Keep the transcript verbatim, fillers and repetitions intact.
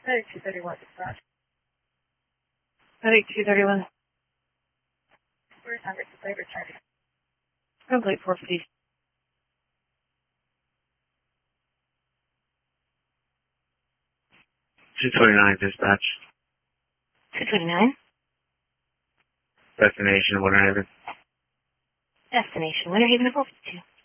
Medic two thirty-one dispatch. Medic two thirty-one. Where's number two labor charge? Complete four fifty. two twenty-nine dispatch. two twenty-nine. Destination Winter Haven. Destination Winter Haven four fifty-two.